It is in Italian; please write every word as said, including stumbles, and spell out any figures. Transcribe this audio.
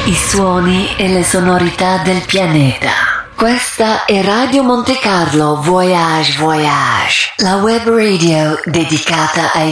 I suoni e le sonorità del pianeta. Questa è Radio Monte Carlo Voyage Voyage, la web radio dedicata ai